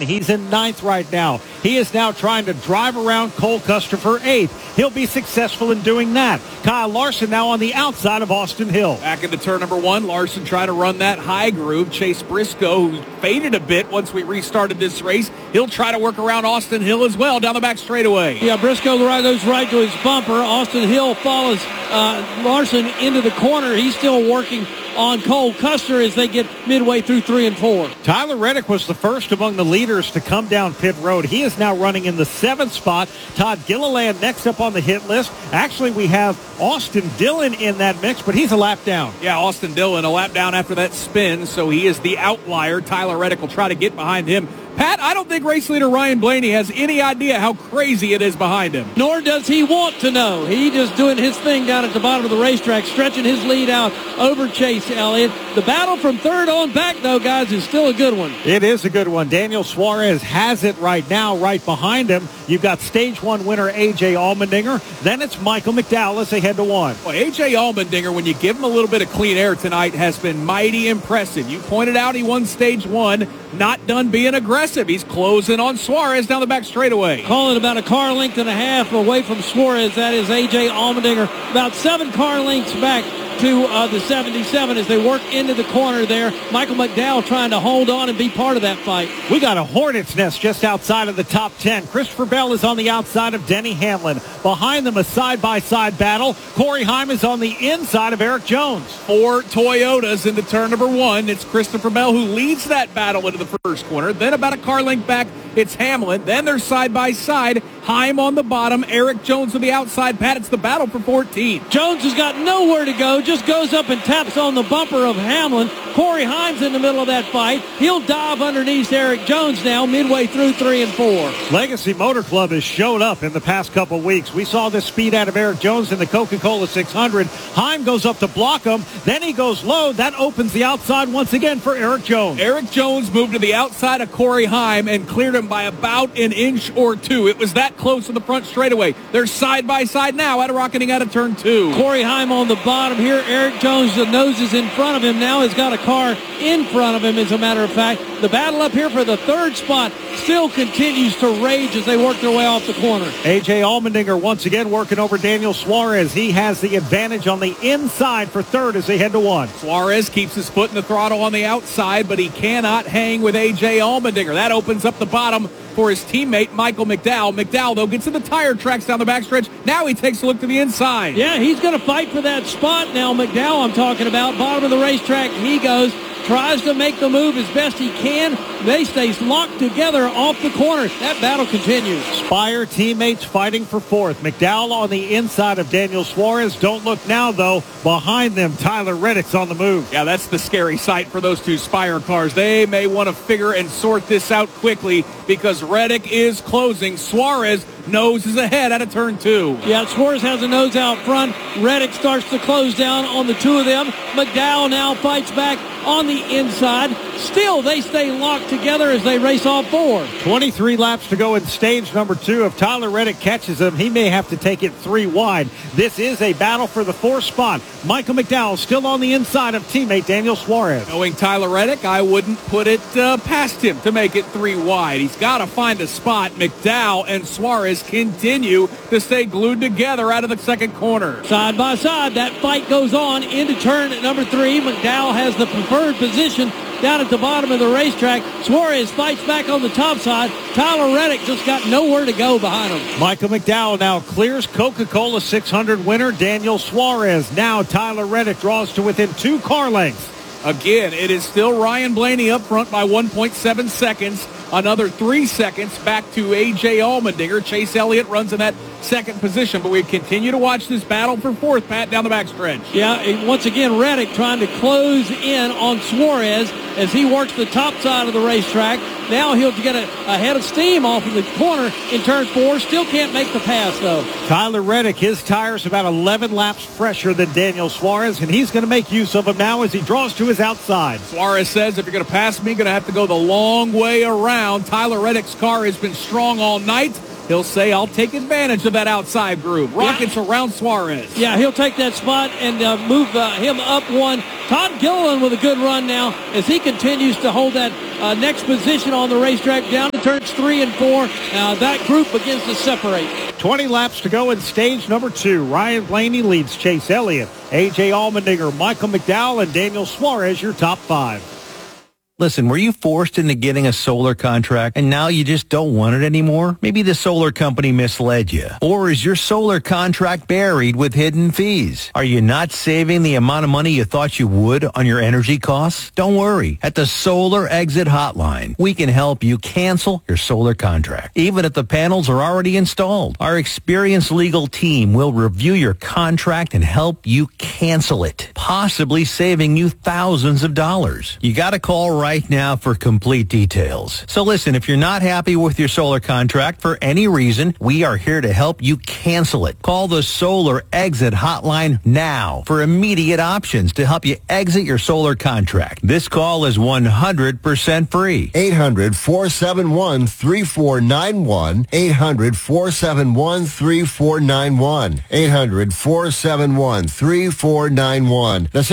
7. He's in 9th right now. He is now trying to drive around Cole Custer for 8th. He'll be successful in doing that. Kyle Larson now on the outside of Austin Hill. Back into turn number 1, Larson trying to run that high groove. Chase Briscoe, who faded a bit once we restarted this race, he'll try to work around Austin Hill as well down the back straightaway. Yeah, Briscoe goes right to his bumper. Austin Hill follows Larson into the corner. He's still working on Cole Custer as they get midway through 3 and 4. Tyler Reddick was the first among the leaders to come down pit road. He is now running in the 7th spot. Todd Gilliland next up on the hit list. Actually, we have Austin Dillon in that mix, but he's a lap down. Yeah, Austin Dillon a lap down after that spin, so he is the outlier. Tyler Reddick will try to get behind him. Pat, I don't think race leader Ryan Blaney has any idea how crazy it is behind him. Nor does he want to know. He just doing his thing down at the bottom of the racetrack, stretching his lead out over Chase Elliott. The battle from 3rd on back, though, guys, is still a good one. It is a good one. Daniel Suarez has it right now. Right behind him, you've got Stage 1 winner A.J. Allmendinger. Then it's Michael McDowell as they head to 1. Well, A.J. Allmendinger, when you give him a little bit of clean air tonight, has been mighty impressive. You pointed out he won Stage 1, not done being aggressive. He's closing on Suarez down the back straightaway. Calling about a car length and a half away from Suarez. That is A.J. Allmendinger. About 7 car lengths back to the 77 as they work into the corner there. Michael McDowell trying to hold on and be part of that fight. We got a hornet's nest just outside of the top 10. Christopher Bell is on the outside of Denny Hamlin. Behind them, a side-by-side battle. Corey Heim is on the inside of Eric Jones. 4 Toyotas into turn number 1. It's Christopher Bell who leads that battle into the first corner. Then about a car length back, it's Hamlin. Then they're side-by-side. Heim on the bottom, Eric Jones on the outside. Pat, it's the battle for 14. Jones has got nowhere to go, just goes up and taps on the bumper of Hamlin. Corey Heim's in the middle of that fight. He'll dive underneath Eric Jones now midway through 3 and 4. Legacy Motor Club has showed up in the past couple weeks. We saw this speed out of Eric Jones in the Coca-Cola 600. Heim goes up to block him. Then he goes low. That opens the outside once again for Eric Jones. Eric Jones moved to the outside of Corey Heim and cleared him by about an inch or 2. It was that close in the front straightaway. They're side by side now rocketing out of turn 2. Corey Heim on the bottom here. Eric Jones, the nose is in front of him now, has got a car in front of him, as a matter of fact. The battle up here for the 3rd spot still continues to rage as they work their way off the corner. A.J. Allmendinger once again working over Daniel Suarez. He has the advantage on the inside for 3rd as they head to 1. Suarez keeps his foot in the throttle on the outside, but he cannot hang with A.J. Allmendinger. That opens up the bottom for his teammate, Michael McDowell. McDowell, though, gets in the tire tracks down the backstretch. Now he takes a look to the inside. Yeah, he's going to fight for that spot now. McDowell, I'm talking about. Bottom of the racetrack, he goes. Tries to make the move as best he can. They stay locked together off the corner. That battle continues. Spire teammates fighting for 4th. McDowell on the inside of Daniel Suarez. Don't look now, though. Behind them, Tyler Reddick's on the move. Yeah, that's the scary sight for those 2 Spire cars. They may want to figure and sort this out quickly because Reddick is closing. Suarez nose is ahead out of turn 2. Yeah, Suarez has a nose out front. Reddick starts to close down on the 2 of them. McDowell now fights back on the inside. Still, they stay locked together as they race off 4. 23 laps to go in stage number 2. If Tyler Reddick catches him, he may have to take it 3 wide. This is a battle for the 4th spot. Michael McDowell still on the inside of teammate Daniel Suarez. Knowing Tyler Reddick, I wouldn't put it past him to make it 3 wide. He's got to find a spot. McDowell and Suarez continue to stay glued together out of the 2nd corner. Side by side, that fight goes on into turn number 3. McDowell has the preferred position down at the bottom of the racetrack. Suarez fights back on the top side. Tyler Reddick just got nowhere to go behind him. Michael McDowell now clears Coca-Cola 600 winner Daniel Suarez. Now Tyler Reddick draws to within 2 car lengths. Again, it is still Ryan Blaney up front by 1.7 seconds. Another 3 seconds back to A.J. Allmendinger. Chase Elliott runs in that 2nd position, but we continue to watch this battle for 4th, Pat, down the backstretch. Yeah, once again, Reddick trying to close in on Suarez as he works the top side of the racetrack. Now he'll get a head of steam off of the corner in turn 4. Still can't make the pass, though. Tyler Reddick, his tire's about 11 laps fresher than Daniel Suarez, and he's going to make use of him now as he draws to his outside. Suarez says, if you're going to pass me, you're going to have to go the long way around. Tyler Reddick's car has been strong all night. he'll say, I'll take advantage of that outside groove. Rockets around Suarez. Yeah, he'll take that spot and move him up one. Todd Gilliland with a good run now as he continues to hold that next position on the racetrack down to turns 3 and 4. That group begins to separate. 20 laps to go in stage number 2. Ryan Blaney leads Chase Elliott, A.J. Allmendinger, Michael McDowell, and Daniel Suarez, your top 5. Listen, were you forced into getting a solar contract and now you just don't want it anymore? Maybe the solar company misled you. Or is your solar contract buried with hidden fees? Are you not saving the amount of money you thought you would on your energy costs? Don't worry. At the Solar Exit Hotline, we can help you cancel your solar contract, even if the panels are already installed. Our experienced legal team will review your contract and help you cancel it, possibly saving you thousands of dollars. You got to call right now for complete details. So listen, if you're not happy with your solar contract for any reason, we are here to help you cancel it. Call the Solar Exit Hotline now for immediate options to help you exit your solar contract. This call is 100% free. 800-471-3491. 800-471-3491. 800-471-3491. That's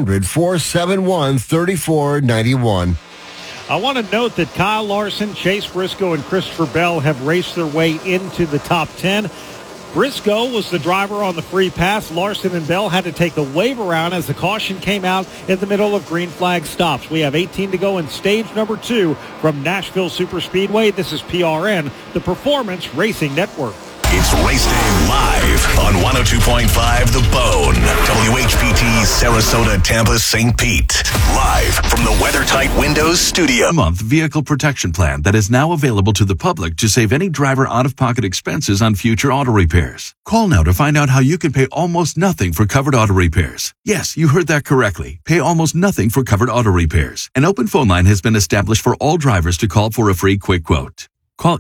800-471-3491. I want to note that Kyle Larson, Chase Briscoe, and Christopher Bell have raced their way into the top 10. Briscoe was the driver on the free pass. Larson and Bell had to take the wave around as the caution came out in the middle of green flag stops. We have 18 to go in stage number 2 from Nashville Superspeedway. This is PRN, the Performance Racing Network. It's Race Day live on 102.5 The Bone, WHPT, Sarasota, Tampa, St. Pete. Live from the WeatherTight Windows studio. Month vehicle protection plan that is now available to the public to save any driver out-of-pocket expenses on future auto repairs. Call now to find out how you can pay almost nothing for covered auto repairs. Yes, you heard that correctly. Pay almost nothing for covered auto repairs. An open phone line has been established for all drivers to call for a free quick quote. Call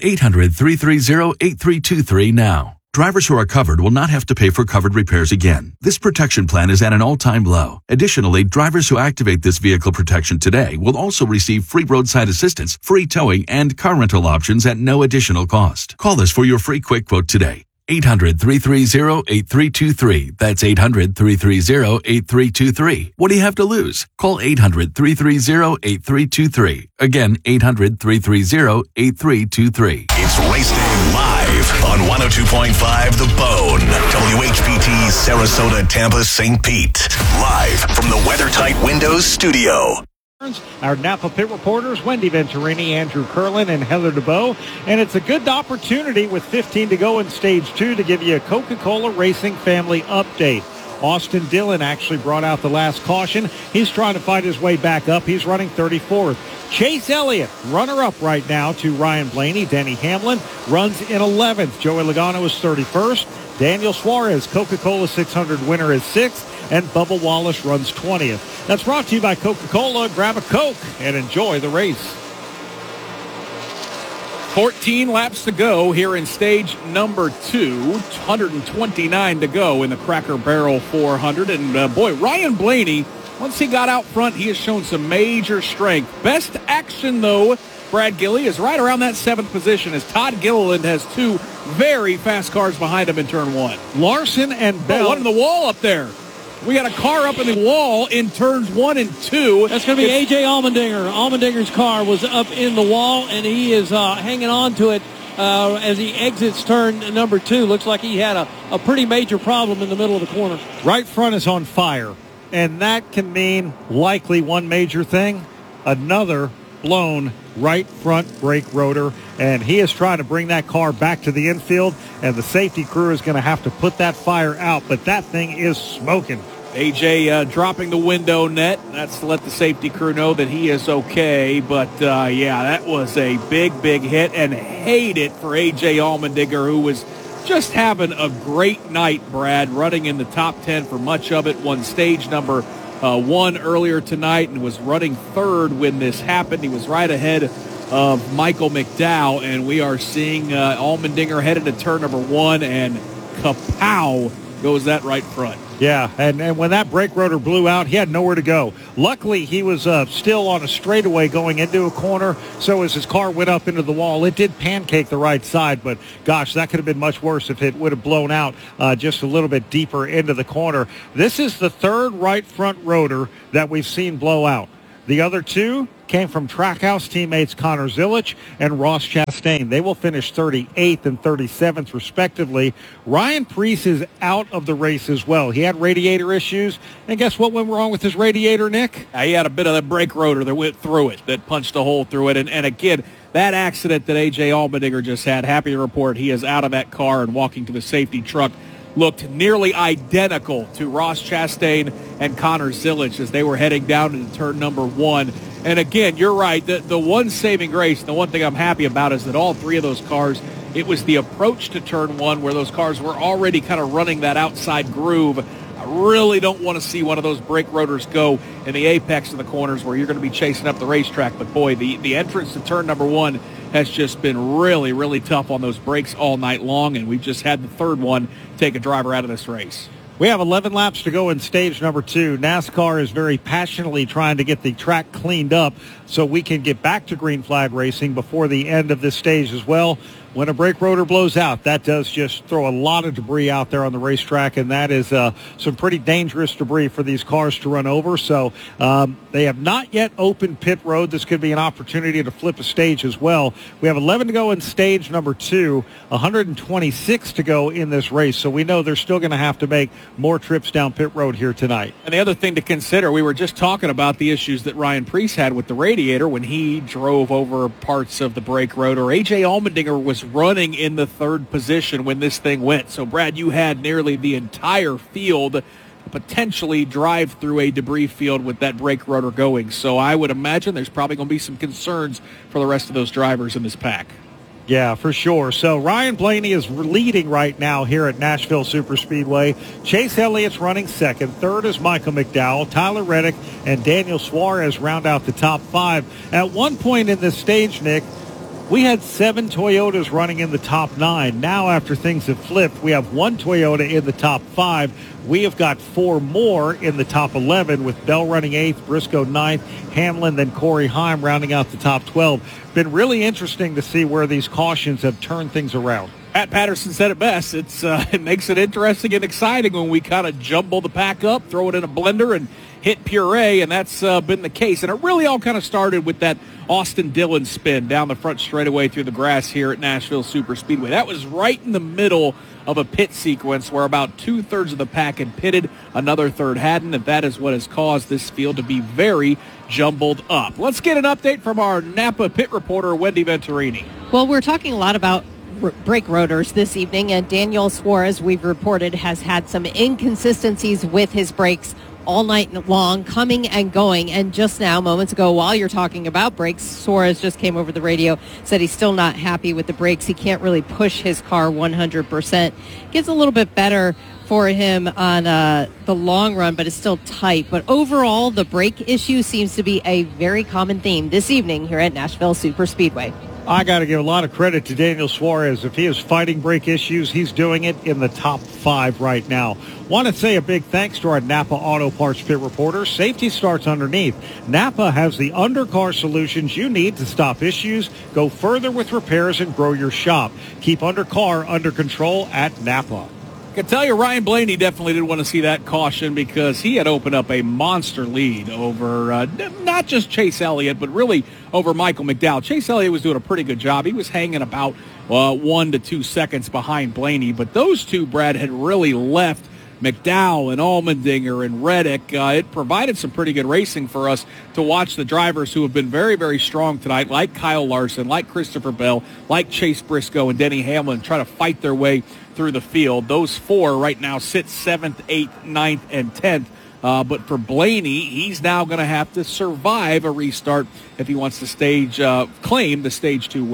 800-330-8323 now. Drivers who are covered will not have to pay for covered repairs again. This protection plan is at an all-time low. Additionally, drivers who activate this vehicle protection today will also receive free roadside assistance, free towing, and car rental options at no additional cost. Call us for your free quick quote today. 800-330-8323. That's 800-330-8323. What do you have to lose? Call 800-330-8323. Again, 800-330-8323. It's Race Day live on 102.5 The Bone, WHPT, Sarasota, Tampa, St. Pete. Live from the WeatherTight Windows studio. Our Napa Pit reporters, Wendy Venturini, Andrew Curlin, and Heather DeBow. And it's a good opportunity with 15 to go in stage 2 to give you a Coca-Cola Racing family update. Austin Dillon actually brought out the last caution. He's trying to fight his way back up. He's running 34th. Chase Elliott, runner-up right now to Ryan Blaney. Denny Hamlin runs in 11th. Joey Logano is 31st. Daniel Suarez, Coca-Cola 600 winner, is 6th. And Bubba Wallace runs 20th. That's brought to you by Coca-Cola. Grab a Coke and enjoy the race. 14 laps to go here in stage number 2. 129 to go in the Cracker Barrel 400. And boy, Ryan Blaney, once he got out front, he has shown some major strength. Best action, though, Brad Gilly, is right around that 7th position as Todd Gilliland has 2 very fast cars behind him in turn 1. Larson and Bell. One in the wall up there. We got a car up in the wall in turns 1 and 2. That's going to be A.J. Allmendinger. Allmendinger's car was up in the wall, and he is hanging on to it as he exits turn number 2. Looks like he had a pretty major problem in the middle of the corner. Right front is on fire, and that can mean likely one major thing, another blown right front brake rotor, and he is trying to bring that car back to the infield, and the safety crew is going to have to put that fire out, but that thing is smoking. AJ dropping the window net. That's to let the safety crew know that he is okay. But, yeah, that was a big hit, and hate it for AJ Allmendinger, who was just having a great night, Brad, running in the top 10 for much of it. Won stage number 1 earlier tonight and was running 3rd when this happened. He was right ahead of Michael McDowell, and we are seeing Allmendinger headed to turn number 1, and kapow goes that right front. Yeah, and when that brake rotor blew out, he had nowhere to go. Luckily, he was still on a straightaway going into a corner, so as his car went up into the wall, it did pancake the right side, but gosh, that could have been much worse if it would have blown out just a little bit deeper into the corner. This is the third right front rotor that we've seen blow out. The other two came from Trackhouse teammates Connor Zilich and Ross Chastain. They will finish 38th and 37th, respectively. Ryan Preece is out of the race as well. He had radiator issues, and guess what went wrong with his radiator, Nick? He had a bit of the brake rotor that went through it, that punched a hole through it. And again, that accident that A.J. Allmendinger just had, happy to report he is out of that car and walking to the safety truck. Looked nearly identical to Ross Chastain and Connor Zilich as they were heading down into turn number 1. And again, you're right. The one saving grace, the one thing I'm happy about is that all three of those cars, it was the approach to turn 1 where those cars were already kind of running that outside groove. I really don't want to see one of those brake rotors go in the apex of the corners where you're going to be chasing up the racetrack. But boy, the entrance to turn number 1 has just been really, really tough on those brakes all night long, and we've just had the third one take a driver out of this race. We have 11 laps to go in stage number 2. NASCAR is very passionately trying to get the track cleaned up so we can get back to green flag racing before the end of this stage as well. When a brake rotor blows out, that does just throw a lot of debris out there on the racetrack, and that is some pretty dangerous debris for these cars to run over. So they have not yet opened pit road. This could be an opportunity to flip a stage as well. We have 11 to go in stage number 2, 126 to go in this race. So we know they're still going to have to make more trips down pit road here tonight. And the other thing to consider, we were just talking about the issues that Ryan Preece had with the radiator when he drove over parts of the brake rotor. A.J. Allmendinger was running in the third position when this thing went. So, Brad, you had nearly the entire field potentially drive through a debris field with that brake rotor going. So I would imagine there's probably going to be some concerns for the rest of those drivers in this pack. Yeah, for sure. So Ryan Blaney is leading right now here at Nashville Superspeedway. Chase Elliott's running second. Third is Michael McDowell. Tyler Reddick and Daniel Suarez round out the top 5. At one point in this stage, Nick, we had 7 Toyotas running in the top 9. Now, after things have flipped, we have 1 Toyota in the top 5. We have got 4 more in the top 11, with Bell running 8th, Briscoe 9th, Hamlin, then Corey Heim rounding out the top 12. Been really interesting to see where these cautions have turned things around. Pat Patterson said it best. It makes it interesting and exciting when we kind of jumble the pack up, throw it in a blender, and hit puree, and that's been the case. And it really all kind of started with that Austin Dillon spin down the front straightaway through the grass here at Nashville Superspeedway. That was right in the middle of a pit sequence where about 2/3 of the pack had pitted, another third hadn't, and that is what has caused this field to be very jumbled up. Let's get an update from our Napa pit reporter, Wendy Venturini. Well, we're talking a lot about brake rotors this evening, and Daniel Suarez, we've reported, has had some inconsistencies with his brakes all night long, coming and going. And just now, moments ago, while you're talking about brakes, Suarez just came over the radio, said he's still not happy with the brakes. He can't really push his car 100%. Gets a little bit better for him on the long run, but it's still tight. But overall, the brake issue seems to be a very common theme this evening here at Nashville Superspeedway. I got to give a lot of credit to Daniel Suarez. If he is fighting brake issues, he's doing it in the top 5 right now. Want to say a big thanks to our Napa Auto Parts pit reporter. Safety starts underneath. Napa has the undercar solutions you need to stop issues, go further with repairs, and grow your shop. Keep undercar under control at Napa. I can tell you Ryan Blaney definitely didn't want to see that caution because he had opened up a monster lead over not just Chase Elliott, but really over Michael McDowell. Chase Elliott was doing a pretty good job. He was hanging about 1 to 2 seconds behind Blaney, but those two, Brad, had really left McDowell and Allmendinger and Reddick. It provided some pretty good racing for us to watch the drivers who have been very, very strong tonight, like Kyle Larson, like Christopher Bell, like Chase Briscoe and Denny Hamlin, try to fight their way through the field. Those 4 right now sit 7th, 8th, 9th, and 10th. But for Blaney, he's now going to have to survive a restart if he wants to claim the Stage 2 win.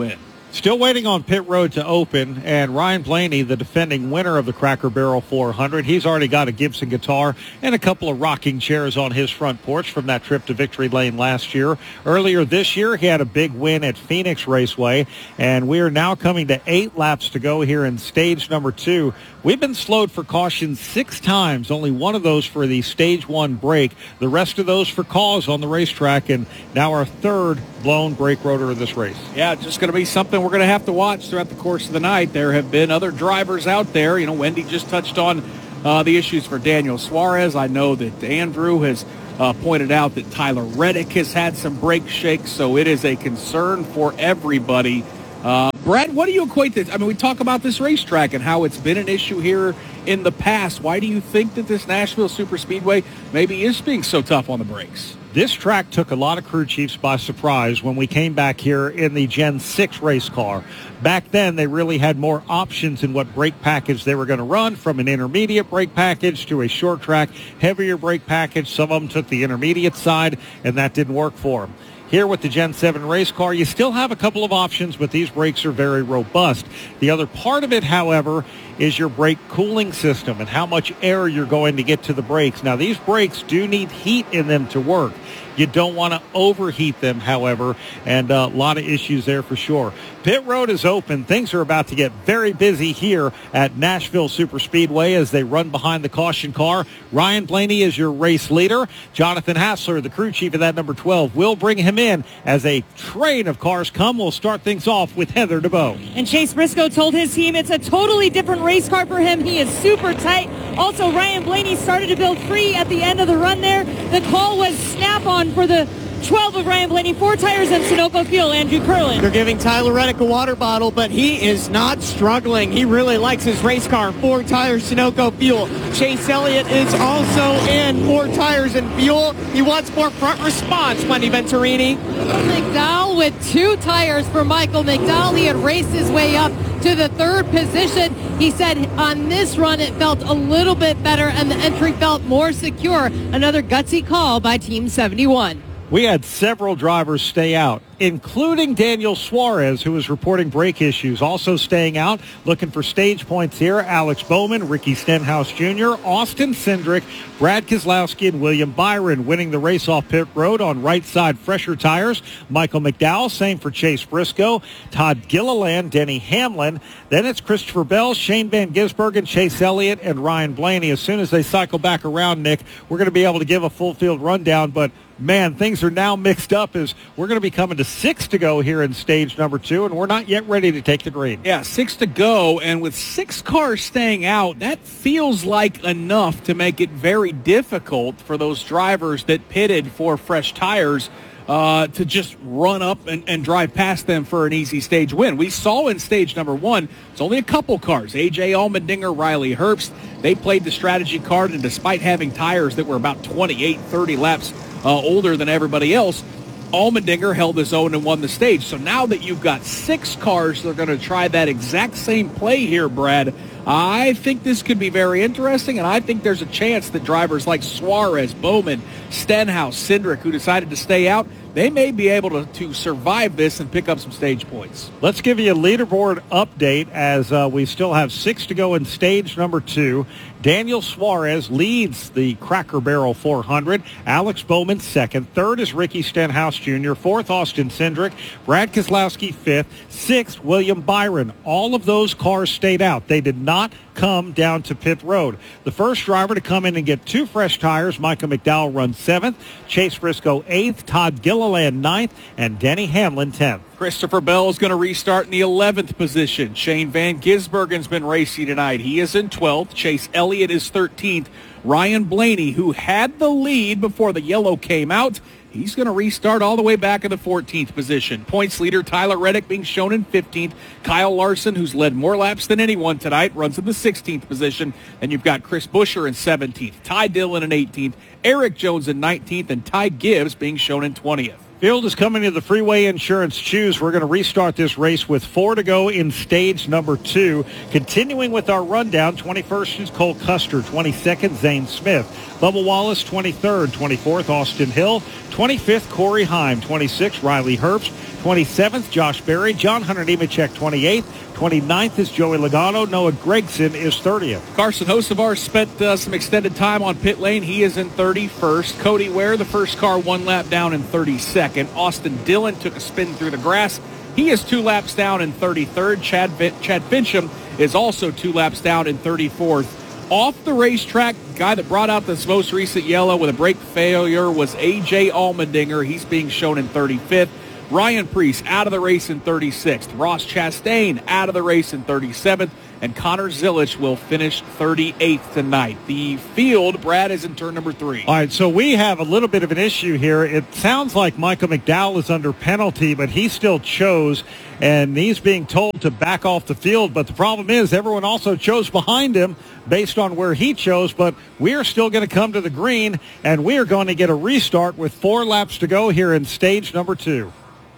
Still waiting on pit road to open, and Ryan Blaney, the defending winner of the Cracker Barrel 400, he's already got a Gibson guitar and a couple of rocking chairs on his front porch from that trip to Victory Lane last year. Earlier this year, he had a big win at Phoenix Raceway, and we are now coming to 8 laps to go here in stage number 2. We've been slowed for caution 6 times, only one of those for the stage 1 break. The rest of those for cause on the racetrack, and now our third blown brake rotor of this race. Yeah, just going to be something we're going to have to watch throughout the course of the night. There have been other drivers out there. You know, Wendy just touched on the issues for Daniel Suarez. I know that Andrew has pointed out that Tyler Reddick has had some brake shakes, so it is a concern for everybody. Brad, what do you equate this? I mean, we talk about this racetrack and how it's been an issue here in the past. Why do you think that this Nashville Superspeedway maybe is being so tough on the brakes? This track took a lot of crew chiefs by surprise when we came back here in the Gen 6 race car. Back then, they really had more options in what brake package they were going to run, from an intermediate brake package to a short track, heavier brake package. Some of them took the intermediate side, and that didn't work for them. Here with the Gen 7 race car, you still have a couple of options, but these brakes are very robust. The other part of it, however, is your brake cooling system and how much air you're going to get to the brakes. Now, these brakes do need heat in them to work. You don't want to overheat them, however, and a lot of issues there for sure. Pit road is open. Things are about to get very busy here at Nashville Superspeedway as they run behind the caution car. Ryan Blaney is your race leader. Jonathan Hassler, the crew chief of that number 12, will bring him in as a train of cars come. We'll start things off with Heather DeBow. And Chase Briscoe told his team it's a totally different race car for him. He is super tight. Also, Ryan Blaney started to build free at the end of the run there. The call was snap-on for the 12 of Ryan Blaney, 4 tires and Sunoco fuel. Andrew Curlin. They're giving Tyler Reddick a water bottle, but he is not struggling. He really likes his race car. 4 tires, Sunoco fuel. Chase Elliott is also in 4 tires and fuel. He wants more front response, Wendy Venturini. McDowell with 2 tires for Michael McDowell. He had raced his way up to the 3rd position. He said on this run it felt a little bit better and the entry felt more secure. Another gutsy call by Team 71. We had several drivers stay out, including Daniel Suarez, who was reporting brake issues. Also staying out, looking for stage points here, Alex Bowman, Ricky Stenhouse Jr., Austin Cindric, Brad Keselowski, and William Byron winning the race off pit road on right side fresher tires. Michael McDowell, same for Chase Briscoe, Todd Gilliland, Denny Hamlin. Then it's Christopher Bell, Shane Van Gisbergen, Chase Elliott, and Ryan Blaney. As soon as they cycle back around, Nick, we're going to be able to give a full field rundown, but man, things are now mixed up as we're going to be coming to 6 to go here in stage number 2, and we're not yet ready to take the green. Yeah, 6 to go, and with 6 cars staying out, that feels like enough to make it very difficult for those drivers that pitted for fresh tires to just run up and drive past them for an easy stage win. We saw in stage number 1, it's only a couple cars. A.J. Allmendinger, Riley Herbst, they played the strategy card, and despite having tires that were about 28, 30 laps older than everybody else, Allmendinger held his own and won the stage. So now that you've got 6 cars that are going to try that exact same play here, Brad, I think this could be very interesting, and I think there's a chance that drivers like Suarez, Bowman, Stenhouse, Cindric, who decided to stay out, they may be able to survive this and pick up some stage points. Let's give you a leaderboard update as we still have 6 to go in stage number 2. Daniel Suarez leads the Cracker Barrel 400. Alex Bowman second. Third is Ricky Stenhouse Jr. Fourth, Austin Cindric. Brad Keselowski fifth. Sixth, William Byron. All of those cars stayed out. They did not come down to pit road. The first driver to come in and get 2 fresh tires, Michael McDowell, runs 7th. Chase Briscoe 8th. Todd Gilliland 9th. And Denny Hamlin 10th. Christopher Bell is going to restart in the 11th position. Shane Van Gisbergen's been racing tonight. He is in 12th. Chase Elliott is 13th. Ryan Blaney, who had the lead before the yellow came out, he's going to restart all the way back in the 14th position. Points leader Tyler Reddick being shown in 15th. Kyle Larson, who's led more laps than anyone tonight, runs in the 16th position. And you've got Chris Buescher in 17th. Ty Dillon in 18th. Eric Jones in 19th. And Ty Gibbs being shown in 20th. Field is coming to the Freeway Insurance Choose. We're going to restart this race with 4 to go in stage number 2. Continuing with our rundown, 21st is Cole Custer, 22nd, Zane Smith. Bubba Wallace, 23rd, 24th, Austin Hill, 25th, Corey Heim, 26th, Riley Herbst, 27th, Josh Berry, John Hunter Nemechek, 28th, 29th is Joey Logano. Noah Gregson is 30th. Carson Hocevar spent some extended time on pit lane. He is in 31st. Cody Ware, the first car, 1 lap down in 32nd. Austin Dillon took a spin through the grass. He is 2 laps down in 33rd. Chad Fincham is also 2 laps down in 34th. Off the racetrack, guy that brought out this most recent yellow with a brake failure was A.J. Allmendinger. He's being shown in 35th. Ryan Preece out of the race in 36th. Ross Chastain out of the race in 37th. And Connor Zilich will finish 38th tonight. The field, Brad, is in turn number 3. All right, so we have a little bit of an issue here. It sounds like Michael McDowell is under penalty, but he still chose, and he's being told to back off the field. But the problem is everyone also chose behind him based on where he chose, but we are still going to come to the green, and we are going to get a restart with 4 laps to go here in stage number 2.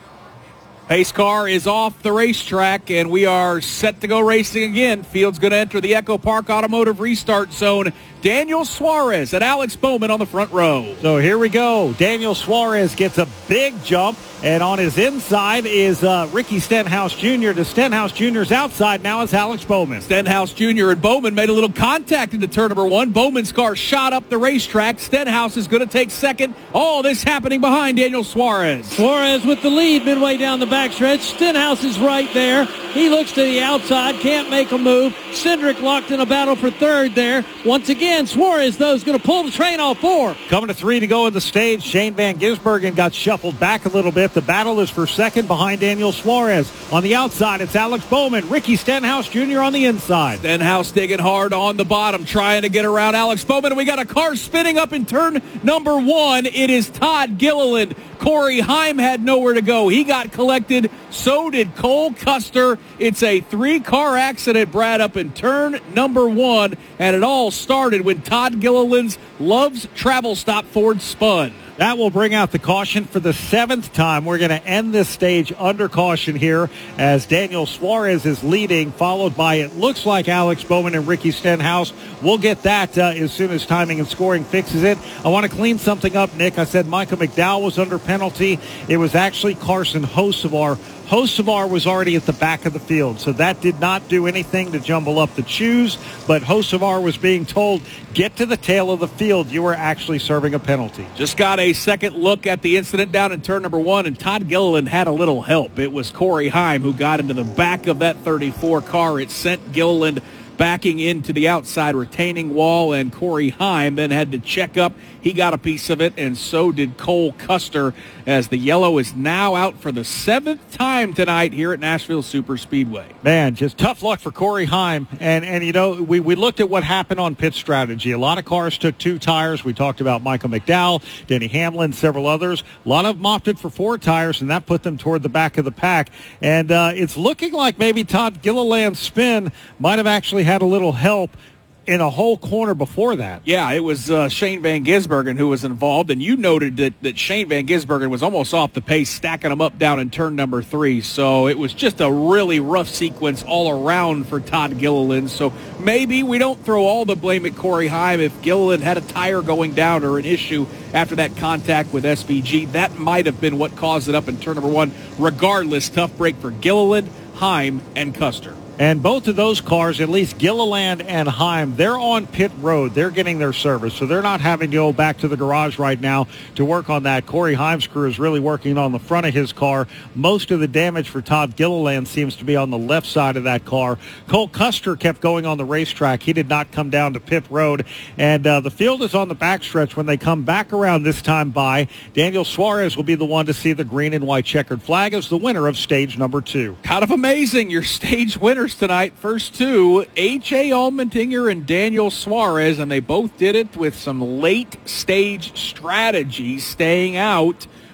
Pace car is off the racetrack, and we are set to go racing again. Field's going to enter the Echo Park Automotive Restart Zone. Daniel Suarez and Alex Bowman on the front row. So here we go. Daniel Suarez gets a big jump, and on his inside is Ricky Stenhouse Jr. To Stenhouse Jr.'s outside now is Alex Bowman. Stenhouse Jr. and Bowman made a little contact into turn number 1. Bowman's car shot up the racetrack. Stenhouse is going to take second. All this happening behind Daniel Suarez. Suarez with the lead midway down the backstretch. Stenhouse is right there. He looks to the outside, can't make a move. Cindric locked in a battle for third there. Once again, Suarez, though, is going to pull the train off 4. Coming to 3 to go in the stage. Shane Van Gisbergen got shuffled back a little bit. The battle is for second behind Daniel Suarez. On the outside, it's Alex Bowman. Ricky Stenhouse Jr. on the inside. Stenhouse digging hard on the bottom, trying to get around Alex Bowman. And we got a car spinning up in turn number 1. It is Todd Gilliland. Corey Heim had nowhere to go. He got collected. So did Cole Custer. It's a 3-car accident, Brad, up in turn number 1. And it all started when Todd Gilliland's Love's Travel Stop Ford spun. That will bring out the caution for the 7th time. We're going to end this stage under caution here as Daniel Suarez is leading, followed by, it looks like, Alex Bowman and Ricky Stenhouse. We'll get that as soon as timing and scoring fixes it. I want to clean something up, Nick. I said Michael McDowell was under penalty. It was actually Carson Hocevar. Hocevar was already at the back of the field, so that did not do anything to jumble up the choose, but Hocevar was being told, get to the tail of the field. You were actually serving a penalty. Just got a second look at the incident down in turn number 1, and Todd Gilliland had a little help. It was Corey Heim who got into the back of that 34 car. It sent Gilliland backing into the outside retaining wall, and Corey Heim then had to check up. He got a piece of it, and so did Cole Custer, as the yellow is now out for the 7th time tonight here at Nashville Superspeedway. Man, just tough luck for Corey Heim. And you know, we looked at what happened on pit strategy. A lot of cars took 2 tires. We talked about Michael McDowell, Denny Hamlin, several others. A lot of them opted for 4 tires, and that put them toward the back of the pack. And it's looking like maybe Todd Gilliland's spin might have actually had a little help in a whole corner before that. Yeah, it was Shane Van Gisbergen who was involved, and you noted that Shane Van Gisbergen was almost off the pace, stacking them up down in turn number 3. So it was just a really rough sequence all around for Todd Gilliland. So maybe we don't throw all the blame at Corey Heim. If Gilliland had a tire going down or an issue after that contact with SVG, that might have been what caused it up in turn number 1. Regardless, tough break for Gilliland, Heim, and Custer. And both of those cars, at least Gilliland and Heim, they're on pit road. They're getting their service, so they're not having to go back to the garage right now to work on that. Corey Heim's crew is really working on the front of his car. Most of the damage for Todd Gilliland seems to be on the left side of that car. Cole Custer kept going on the racetrack. He did not come down to pit road. And the field is on the backstretch. When they come back around this time by, Daniel Suarez will be the one to see the green and white checkered flag as the winner of stage number 2. Kind of amazing, your stage winners tonight. First 2, A.J. Allmendinger and Daniel Suarez, and they both did it with some late stage strategy, staying out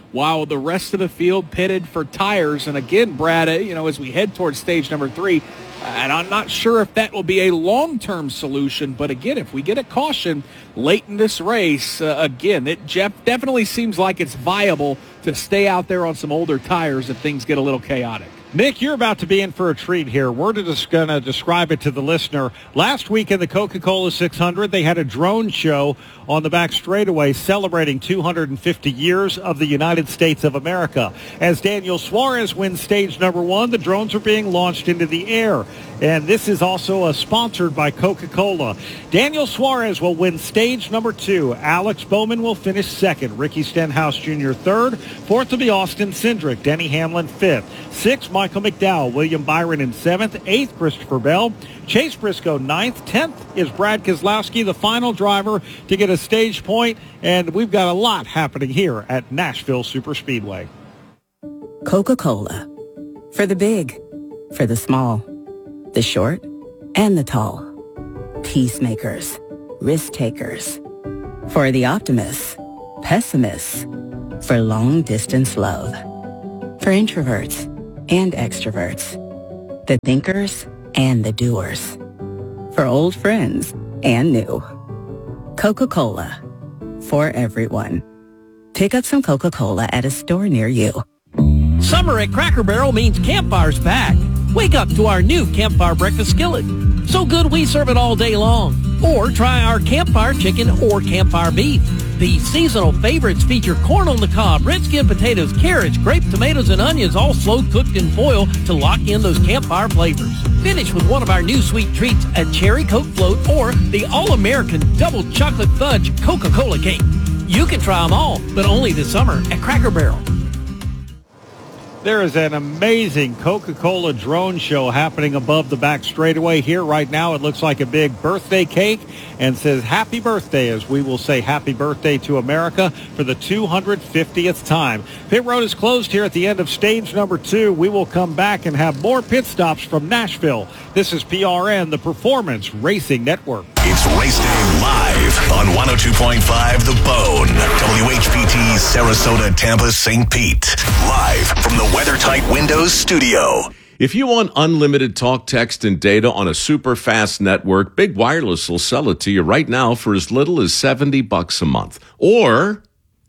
while the rest of the field pitted for tires. And again, Brad, as we head towards stage number 3, and I'm not sure if that will be a long-term solution, but again, if we get a caution late in this race, Jeff definitely seems like it's viable to stay out there on some older tires if things get a little chaotic. Nick, you're about to be in for a treat here. We're just going to describe it to the listener. Last week in the Coca-Cola 600, they had a drone show on the back straightaway celebrating 250 years of the United States of America. As Daniel Suarez wins stage number 1, the drones are being launched into the air. And this is also sponsored by Coca-Cola. Daniel Suarez will win stage number 2. Alex Bowman will finish 2nd. Ricky Stenhouse Jr. 3rd. 4th will be Austin Cindric. Denny Hamlin 5th. 6th, Michael McDowell. William Byron in 7th. 8th, Christopher Bell. Chase Briscoe 9th. 10th is Brad Keselowski, the final driver to get a stage point. And we've got a lot happening here at Nashville Superspeedway. Coca-Cola. For the big, for the small, the short, and the tall. Peacemakers, risk takers. For the optimists, pessimists. For long distance love. For introverts and extroverts. The thinkers and the doers. For old friends and new. Coca-Cola. For everyone. Pick up some Coca-Cola at a store near you. Summer at Cracker Barrel means Campfire's back. Wake up to our new Campfire breakfast skillet. So good we serve it all day long. Or try our Campfire chicken or Campfire beef. These seasonal favorites feature corn on the cob, red skin potatoes, carrots, grape tomatoes, and onions, all slow cooked in foil to lock in those Campfire flavors. Finish with one of our new sweet treats, a cherry Coke float, or the all-American double chocolate fudge Coca-Cola cake. You can try them all, but only this summer at Cracker Barrel. There is an amazing Coca-Cola drone show happening above the back straightaway here right now. It looks like a big birthday cake and says happy birthday, as we will say happy birthday to America for the 250th time. Pit road is closed here at the end of stage number 2. We will come back and have more pit stops from Nashville. This is PRN, the Performance Racing Network. It's Race Day live on 102.5 The Bone, WHPT, Sarasota, Tampa, St. Pete. Live from the WeatherTight Windows studio. If you want unlimited talk, text, and data on a super fast network, Big Wireless will sell it to you right now for as little as $70 a month. Or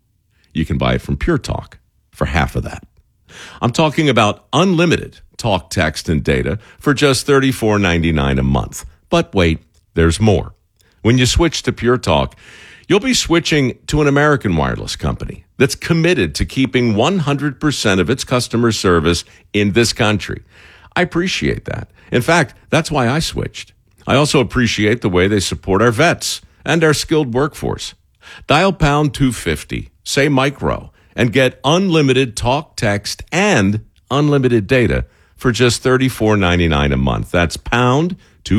you can buy it from Pure Talk for half of that. I'm talking about unlimited talk, text, and data for just $34.99 a month. But wait, there's more. When you switch to Pure Talk, you'll be switching to an American wireless company that's committed to keeping 100% of its customer service in this country. I appreciate that. In fact, that's why I switched. I also appreciate the way they support our vets and our skilled workforce. Dial pound 250, say micro, and get unlimited talk, text, and unlimited data for just $34.99 a month. That's pound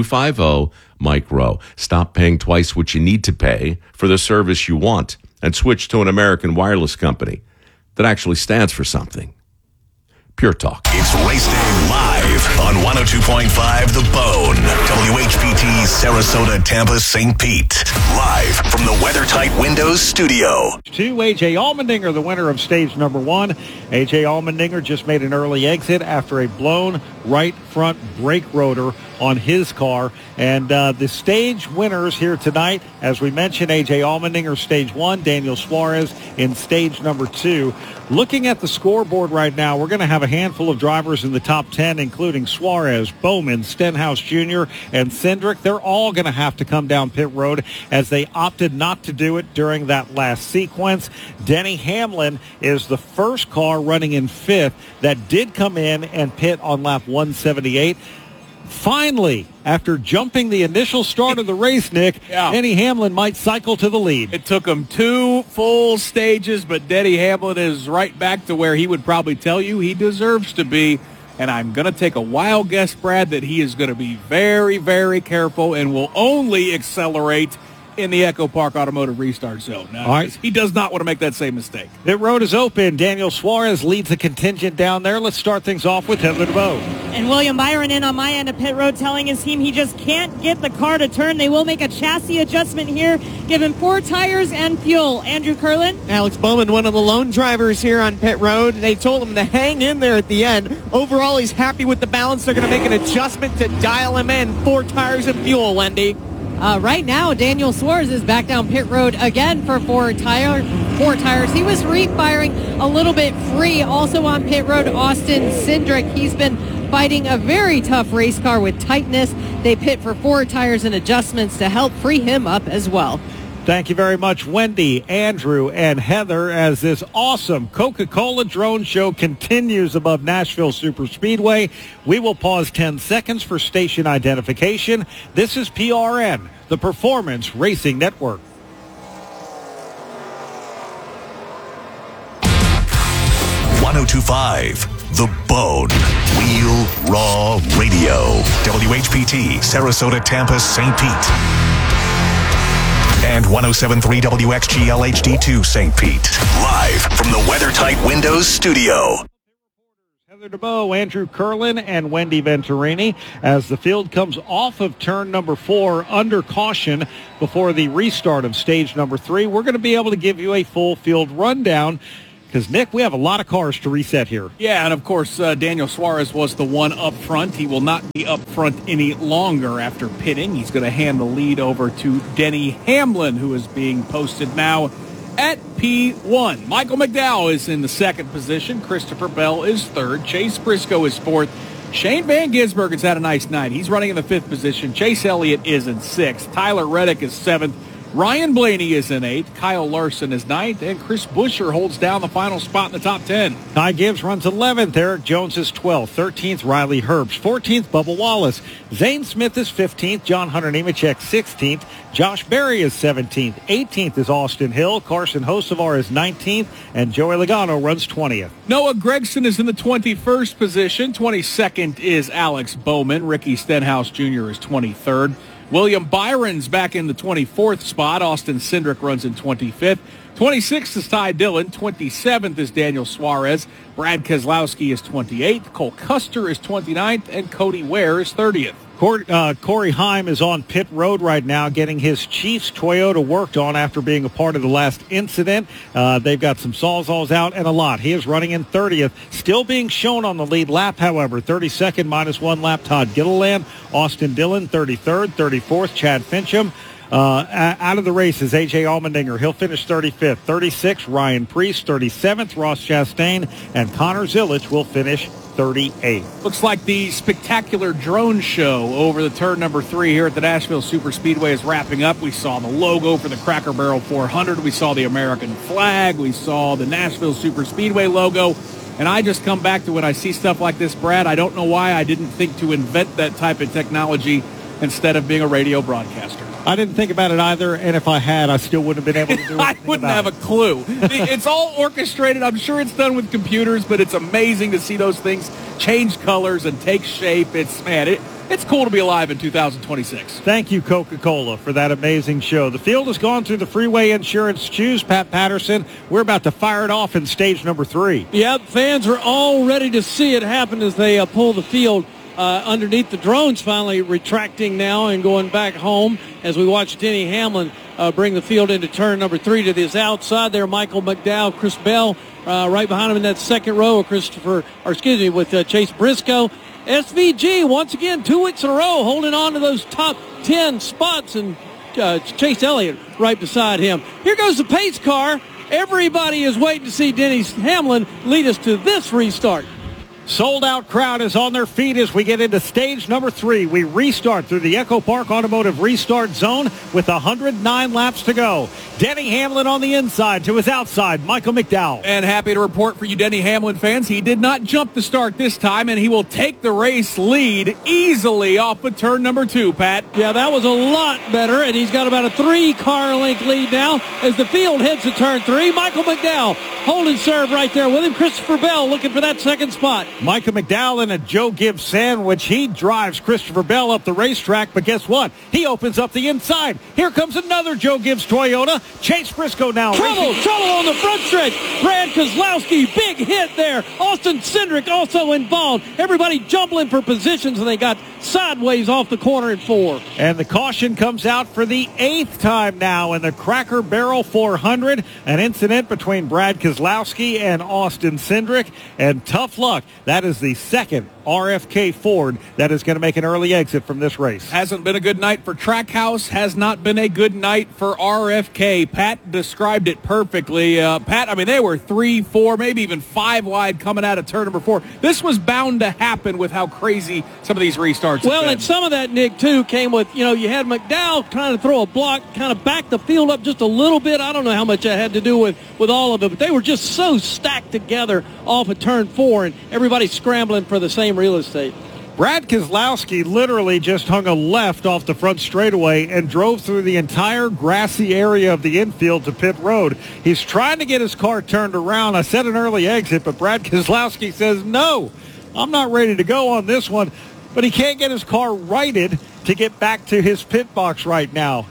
250 micro. Stop paying twice what you need to pay for the service you want and switch to an American wireless company that actually stands for something. Pure Talk. It's Race Day live on 102.5 The Bone, WHPT, Sarasota, Tampa, St. Pete. Live from the WeatherTight Windows studio. 2, A.J. Allmendinger, the winner of stage number 1. A.J. Allmendinger just made an early exit after a blown right front brake rotor on his car. And the stage winners here tonight, as we mentioned, A.J. Allmendinger, stage 1, Daniel Suarez in stage number 2. Looking at the scoreboard right now, we're going to have a handful of drivers in the top 10, including Suarez, Bowman, Stenhouse Jr., and Cindric. They're all going to have to come down pit road as they opted not to do it during that last sequence. Denny Hamlin is the first car running in 5th that did come in and pit on lap 178. Finally, after jumping the initial start of the race, Nick, Denny Hamlin might cycle to the lead. It took him 2 full stages, but Denny Hamlin is right back to where he would probably tell you he deserves to be. And I'm going to take a wild guess, Brad, that he is going to be very, very careful and will only accelerate in the Echo Park Automotive Restart Zone. All right. He does not want to make that same mistake. Pit road is open. Daniel Suarez leads the contingent down there. Let's start things off with Heather DeBow. And William Byron in on my end of pit road telling his team he just can't get the car to turn. They will make a chassis adjustment here, give him 4 tires and fuel. Andrew Curlin. Alex Bowman, one of the lone drivers here on pit road. They told him to hang in there at the end. Overall, he's happy with the balance. They're going to make an adjustment to dial him in. 4 tires and fuel, Wendy. Right now, Daniel Suarez is back down pit road again for 4 tires. He was re-firing a little bit free. Also on pit road, Austin Cindric. He's been fighting a very tough race car with tightness. They pit for 4 tires and adjustments to help free him up as well. Thank you very much, Wendy, Andrew, and Heather, as this awesome Coca-Cola drone show continues above Nashville Superspeedway. We will pause 10 seconds for station identification. This is PRN, the Performance Racing Network. .102.5 The Bone. Wheel Raw Radio. WHPT, Sarasota, Tampa, St. Pete. And 107.3 WXGL HD2 St. Pete. Live from the WeatherTight Windows studio. Heather DeBow, Andrew Curlin, and Wendy Venturini as the field comes off of turn number 4 under caution before the restart of stage number 3. We're going to be able to give you a full field rundown because, Nick, we have a lot of cars to reset here. Yeah, and of course, Daniel Suarez was the one up front. He will not be up front any longer after pitting. He's going to hand the lead over to Denny Hamlin, who is being posted now at P1. Michael McDowell is in the 2nd position. Christopher Bell is 3rd. Chase Briscoe is 4th. Shane Van Gisbergen has had a nice night. He's running in the 5th position. Chase Elliott is in 6th. Tyler Reddick is 7th. Ryan Blaney is in 8th. Kyle Larson is 9th. And Chris Buescher holds down the final spot in the top 10. Ty Gibbs runs 11th. Eric Jones is 12th. 13th, Riley Herbst. 14th, Bubba Wallace. Zane Smith is 15th. John Hunter Nemechek, 16th. Josh Berry is 17th. 18th is Austin Hill. Carson Hocevar is 19th. And Joey Logano runs 20th. Noah Gregson is in the 21st position. 22nd is Alex Bowman. Ricky Stenhouse Jr. is 23rd. William Byron's back in the 24th spot. Austin Cindric runs in 25th. 26th is Ty Dillon. 27th is Daniel Suarez. Brad Keselowski is 28th. Cole Custer is 29th. And Cody Ware is 30th. Corey Heim is on pit road right now getting his Chiefs Toyota worked on after being a part of the last incident. They've got some Sawzalls out and a lot. He is running in 30th. Still being shown on the lead lap, however. 32nd, -1 lap, Todd Gilliland. Austin Dillon, 33rd. 34th, Chad Fincham. Out of the race is A.J. Allmendinger. He'll finish 35th. 36th, Ryan Preece. 37th, Ross Chastain. And Connor Zilic will finish 38th. Looks like the spectacular drone show over the turn number 3 here at the Nashville Superspeedway is wrapping up. We saw the logo for the Cracker Barrel 400. We saw the American flag. We saw the Nashville Superspeedway logo. And I just come back to when I see stuff like this, Brad, I don't know why I didn't think to invent that type of technology instead of being a radio broadcaster. I didn't think about it either, and if I had, I still wouldn't have been able to do it. I wouldn't have a clue. It's all orchestrated. I'm sure it's done with computers, but it's amazing to see those things change colors and take shape. It's cool to be alive in 2026. Thank you, Coca-Cola, for that amazing show. The field has gone through the Freeway Insurance Choose, Pat Patterson. We're about to fire it off in stage number 3. Yep, fans are all ready to see it happen as they pull the field underneath. The drones finally retracting now and going back home as we watch Denny Hamlin bring the field into turn number 3 to this outside there. Michael McDowell, Chris Bell right behind him in that second row. With Chase Briscoe. SVG once again 2 weeks in a row holding on to those top 10 spots, and Chase Elliott right beside him. Here goes the pace car. Everybody is waiting to see Denny Hamlin lead us to this restart. Sold-out crowd is on their feet as we get into stage number 3. We restart through the Echo Park Automotive Restart Zone with 109 laps to go. Denny Hamlin on the inside to his outside, Michael McDowell. And happy to report for you Denny Hamlin fans, he did not jump the start this time, and he will take the race lead easily off of turn number 2, Pat. Yeah, that was a lot better, and he's got about a 3-car length lead now as the field heads to turn 3. Michael McDowell holding serve right there with him. Christopher Bell looking for that second spot. Micah McDowell in a Joe Gibbs sandwich. He drives Christopher Bell up the racetrack, but guess what? He opens up the inside. Here comes another Joe Gibbs Toyota. Chase Briscoe now. Trouble on the front stretch. Brad Keselowski, big hit there. Austin Cindric also involved. Everybody jumbling for positions, and they got sideways off the corner in 4. And the caution comes out for the 8th time now in the Cracker Barrel 400. An incident between Brad Keselowski and Austin Cindric. And tough luck. That is the second RFK Ford that is going to make an early exit from this race. Hasn't been a good night for Trackhouse. Has not been a good night for RFK. Pat described it perfectly. Pat, I mean, they were 3, 4, maybe even 5 wide coming out of turn number 4. This was bound to happen with how crazy some of these restarts have Well, been. and some of that, Nick, too, came with, you had McDowell trying to throw a block, kind of back the field up just a little bit. I don't know how much that had to do with all of it, but they were just so stacked together off of turn 4, and everybody scrambling for the same real estate. Brad Keselowski literally just hung a left off the front straightaway and drove through the entire grassy area of the infield to pit road. He's trying to get his car turned around. I said an early exit, but Brad Keselowski says, no, I'm not ready to go on this one. But he can't get his car righted to get back to his pit box right now.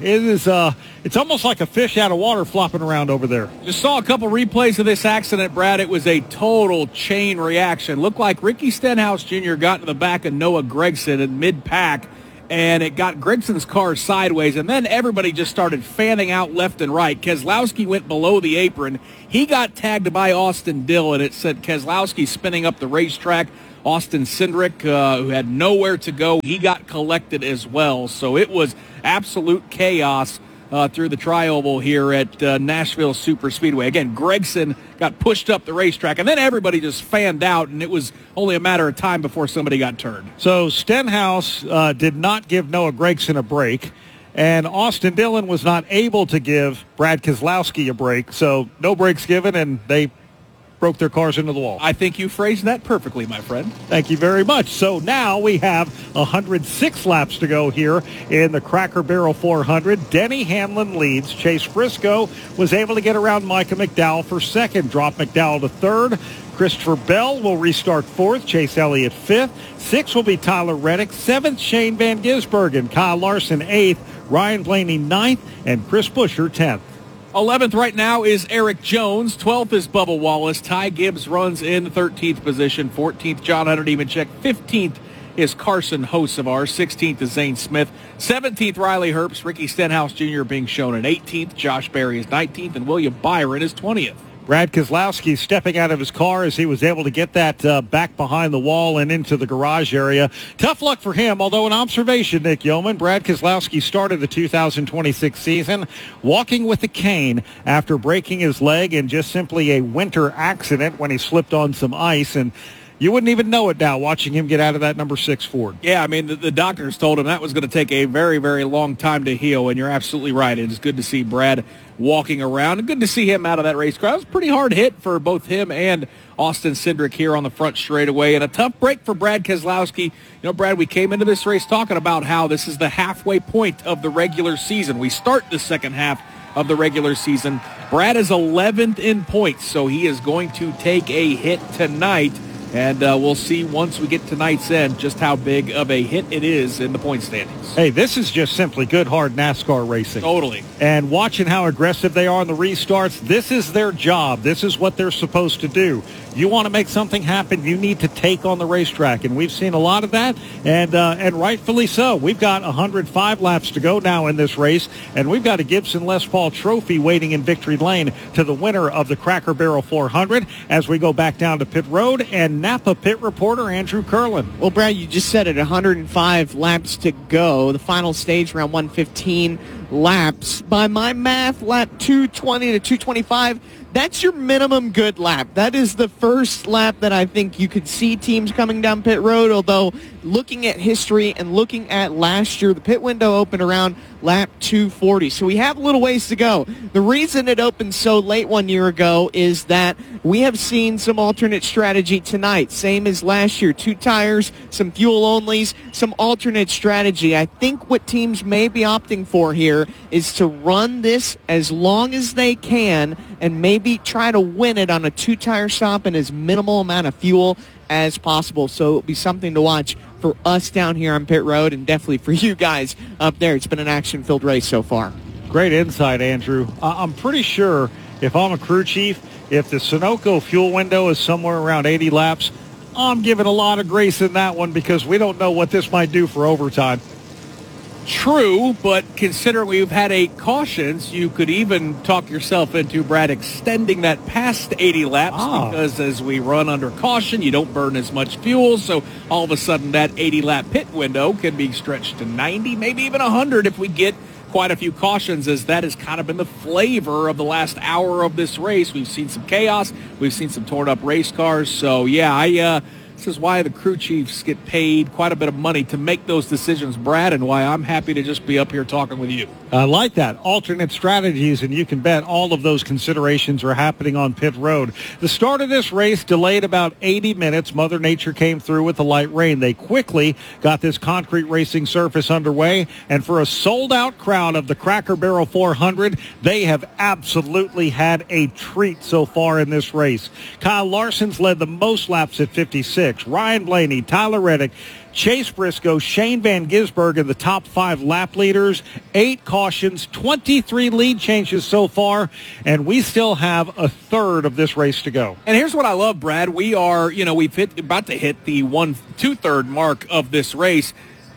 It's almost like a fish out of water flopping around over there. Just saw a couple replays of this accident, Brad. It was a total chain reaction. Looked like Ricky Stenhouse Jr. got to the back of Noah Gragson in mid-pack, and it got Gregson's car sideways, and then everybody just started fanning out left and right. Keselowski went below the apron. He got tagged by Austin Dillon. It said Keselowski spinning up the racetrack. Austin Cindric, who had nowhere to go, he got collected as well. So it was absolute chaos through the tri-oval here at Nashville Superspeedway. Again, Gragson got pushed up the racetrack, and then everybody just fanned out, and it was only a matter of time before somebody got turned. So Stenhouse did not give Noah Gragson a break, and Austin Dillon was not able to give Brad Keselowski a break. So no breaks given, and they broke their cars into the wall. I think you phrased that perfectly, my friend. Thank you very much. So now we have 106 laps to go here in the Cracker Barrel 400. Denny Hamlin leads. Chase Briscoe was able to get around Micah McDowell for second, drop McDowell to third. Christopher Bell will restart fourth. Chase Elliott fifth. Sixth will be Tyler Reddick. Seventh, Shane Van Gisbergen. Kyle Larson eighth. Ryan Blaney ninth. And Chris Buescher 10th. 11th right now is Eric Jones. 12th is Bubba Wallace. Ty Gibbs runs in 13th position. 14th, John Hunter Nemechek. 15th is Carson Hocevar. 16th is Zane Smith. 17th, Riley Herbst. Ricky Stenhouse Jr. being shown at 18th. Josh Berry is 19th. And William Byron is 20th. Brad Keselowski stepping out of his car as he was able to get that back behind the wall and into the garage area. Tough luck for him, although an observation, Nick Yeoman. Brad Keselowski started the 2026 season walking with a cane after breaking his leg in just simply a winter accident when he slipped on some ice, and you wouldn't even know it now watching him get out of that number 6 Ford. Yeah, I mean, the doctors told him that was going to take a very, very long time to heal, and you're absolutely right. It is good to see Brad walking around, and good to see him out of that race car. It was a pretty hard hit for both him and Austin Cindric here on the front straightaway, and a tough break for Brad Keselowski. You know, Brad, we came into this race talking about how this is the halfway point of the regular season. We start the second half of the regular season. Brad is 11th in points, so he is going to take a hit tonight. And we'll see once we get to tonight's end just how big of a hit it is in the point standings. Hey, this is just simply good, hard NASCAR racing. Totally. And watching how aggressive they are on the restarts, this is their job. This is what they're supposed to do. You want to make something happen, you need to take on the racetrack. And we've seen a lot of that, and rightfully so. We've got 105 laps to go now in this race, and we've got a Gibson Les Paul Trophy waiting in victory lane to the winner of the Cracker Barrel 400 as we go back down to pit road. And Napa pit reporter Andrew Curlin. Well, Brad, you just said it, 105 laps to go. The final stage around 115 laps. By my math, lap 220 to 225, that's your minimum good lap. That is the first lap that I think you could see teams coming down pit road, although looking at history and looking at last year, the pit window opened around lap 240. So we have a little ways to go. The reason it opened so late 1 year ago is that we have seen some alternate strategy tonight. Same as last year. 2 tires, some fuel onlys, some alternate strategy. I think what teams may be opting for here is to run this as long as they can and maybe try to win it on a 2-tire stop and as minimal amount of fuel as possible. So it'll be something to watch for us down here on pit road and definitely for you guys up there. It's been an action-filled race so far. Great insight, Andrew. I'm pretty sure if I'm a crew chief, if the Sunoco fuel window is somewhere around 80 laps, I'm giving a lot of grace in that one because we don't know what this might do for overtime. True, but considering we've had 8 cautions, you could even talk yourself into, Brad, extending that past 80 laps because as we run under caution, you don't burn as much fuel, so all of a sudden that 80-lap pit window can be stretched to 90, maybe even 100 if we get quite a few cautions, as that has kind of been the flavor of the last hour of this race. We've seen some chaos. We've seen some torn-up race cars. So, yeah, this is why the crew chiefs get paid quite a bit of money to make those decisions, Brad, and why I'm happy to just be up here talking with you. I like that. Alternate strategies, and you can bet all of those considerations are happening on pit road. The start of this race delayed about 80 minutes. Mother Nature came through with the light rain. They quickly got this concrete racing surface underway, and for a sold-out crowd of the Cracker Barrel 400, they have absolutely had a treat so far in this race. Kyle Larson's led the most laps at 56. Ryan Blaney, Tyler Reddick, Chase Briscoe, Shane Van Gisbergen in the top 5 lap leaders, 8 cautions, 23 lead changes so far, and we still have a third of this race to go. And here's what I love, Brad. We are, we've about to hit the 1/2 mark of this race.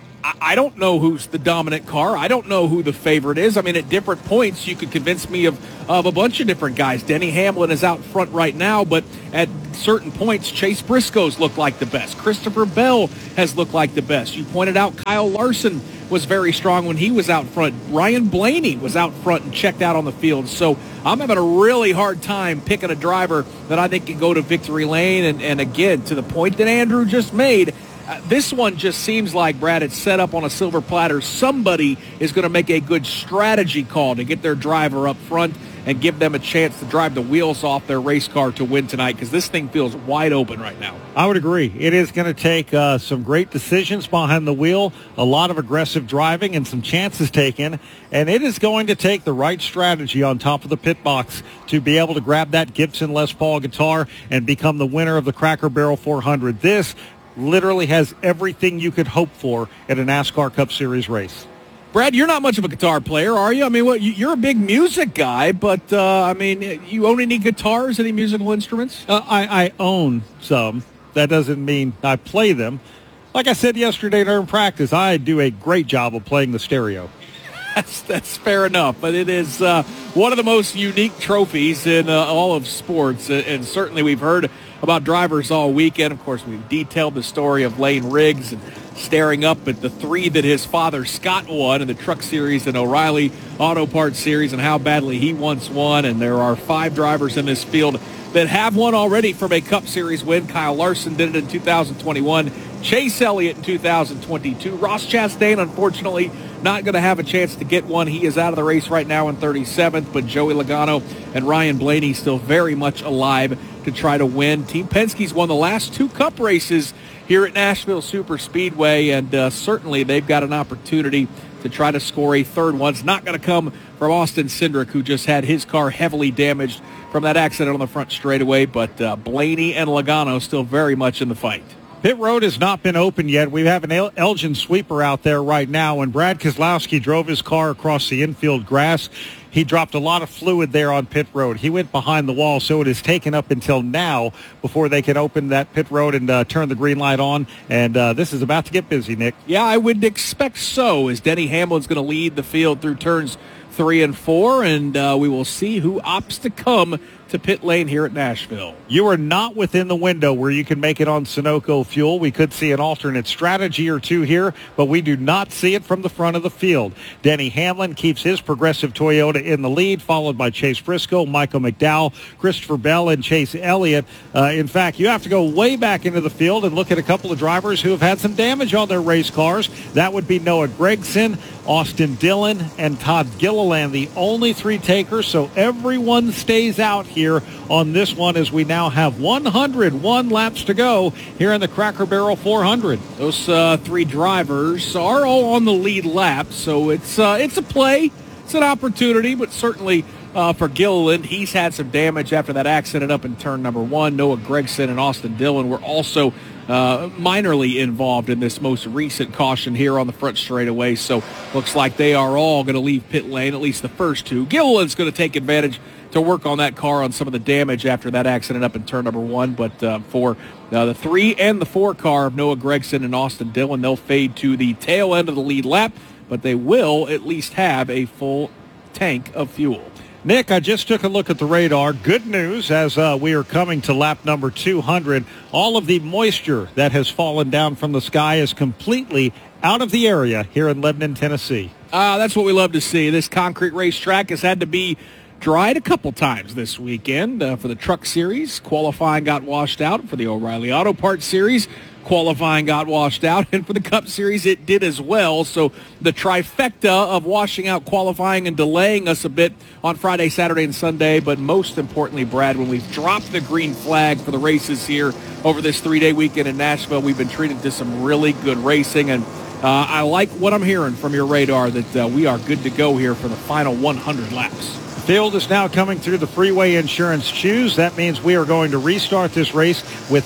I don't know who's the dominant car. I don't know who the favorite is. I mean, at different points, you could convince me of a bunch of different guys. Denny Hamlin is out front right now, but at certain points, Chase Briscoe's looked like the best. Christopher Bell has looked like the best. You pointed out Kyle Larson was very strong when he was out front. Ryan Blaney was out front and checked out on the field. So I'm having a really hard time picking a driver that I think can go to victory lane. And again, to the point that Andrew just made, this one just seems like, Brad, it's set up on a silver platter. Somebody is going to make a good strategy call to get their driver up front and give them a chance to drive the wheels off their race car to win tonight, because this thing feels wide open right now. I would agree. It is going to take some great decisions behind the wheel, a lot of aggressive driving, and some chances taken. And it is going to take the right strategy on top of the pit box to be able to grab that Gibson Les Paul guitar and become the winner of the Cracker Barrel 400. This literally has everything you could hope for at a NASCAR Cup Series race. Brad, you're not much of a guitar player, are you? I mean, you're a big music guy, but, you own any guitars, any musical instruments? I own some. That doesn't mean I play them. Like I said yesterday during practice, I do a great job of playing the stereo. That's fair enough, but it is one of the most unique trophies in all of sports, and certainly we've heard about drivers all weekend. Of course, we've detailed the story of Lane Riggs and staring up at the 3 that his father Scott won in the Truck Series and O'Reilly Auto Parts Series and how badly he once won. And there are 5 drivers in this field that have won already from a Cup Series win. Kyle Larson did it in 2021. Chase Elliott in 2022. Ross Chastain, unfortunately, not going to have a chance to get one. He is out of the race right now in 37th, but Joey Logano and Ryan Blaney still very much alive to try to win. Team Penske's won the last 2 Cup races here at Nashville Super Speedway, and certainly they've got an opportunity to try to score a third one. It's not going to come from Austin Cindric, who just had his car heavily damaged from that accident on the front straightaway, but Blaney and Logano still very much in the fight. Pit road has not been open yet. We have an Elgin sweeper out there right now. When Brad Keselowski drove his car across the infield grass, he dropped a lot of fluid there on pit road. He went behind the wall, so it is taken up until now before they can open that pit road and turn the green light on. And this is about to get busy, Nick. Yeah, I would expect so, as Denny Hamlin's going to lead the field through turns 3 and 4, and we will see who opts to come to pit lane here at Nashville. You are not within the window where you can make it on Sunoco fuel. We could see an alternate strategy or two here, but we do not see it from the front of the field. Denny Hamlin keeps his Progressive Toyota in the lead, followed by Chase Briscoe, Michael McDowell, Christopher Bell, and Chase Elliott. In fact, you have to go way back into the field and look at a couple of drivers who have had some damage on their race cars. That would be Noah Gragson, Austin Dillon, and Todd Gilliland, the only 3 takers, so everyone stays out here on this one as we now have 101 laps to go here in the Cracker Barrel 400. Those 3 drivers are all on the lead lap, so it's a play. It's an opportunity, but certainly for Gilliland. He's had some damage after that accident up in turn number 1. Noah Gregson and Austin Dillon were also minorly involved in this most recent caution here on the front straightaway. So looks like they are all going to leave pit lane, at least the first two. Gilliland's going to take advantage to work on that car on some of the damage after that accident up in turn number 1. But for the 3 and the 4 car of Noah Gregson and Austin Dillon, they'll fade to the tail end of the lead lap, but they will at least have a full tank of fuel. Nick, I just took a look at the radar. Good news as we are coming to lap number 200. All of the moisture that has fallen down from the sky is completely out of the area here in Lebanon, Tennessee. That's what we love to see. This concrete racetrack has had to be dried a couple times this weekend. For the Truck Series, qualifying got washed out. For the O'Reilly Auto Parts Series, qualifying got washed out, and for the Cup Series it did as well. So the trifecta of washing out qualifying and delaying us a bit on Friday, Saturday, and Sunday. But most importantly, Brad, when we've dropped the green flag for the races here over this 3-day weekend in Nashville, we've been treated to some really good racing. And I like what I'm hearing from your radar that we are good to go here for the final 100 laps. Field is now coming through the Freeway Insurance Choose. That means we are going to restart this race with